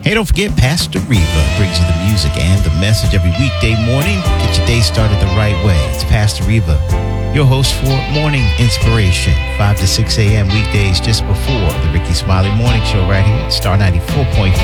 Hey, don't forget, Pastor Reva brings you the music and the message every weekday morning. Get your day started the right way. It's Pastor Reva, your host for Morning Inspiration, 5 to 6 a.m. weekdays just before the Ricky Smiley Morning Show right here at Star 94.5